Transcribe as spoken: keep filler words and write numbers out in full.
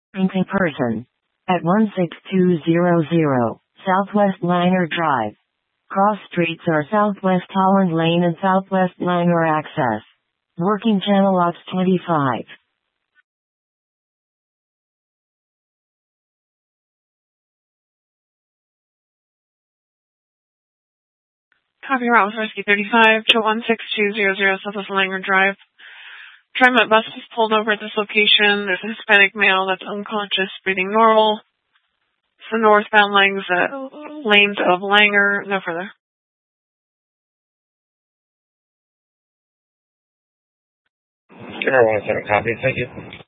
Missing person. At one six two zero zero, Southwest Langer Drive. Cross streets are Southwest Holland Lane and Southwest Langer Access. Working channel ops twenty-five. Copy route with Rescue thirty-five to one six two zero zero Southwest Langer Drive. TriMet bus was pulled over at this location. There's a Hispanic male that's unconscious, breathing normal. It's the northbound lanes, uh, lanes of Langer. No further. Give her one second copy. Thank you.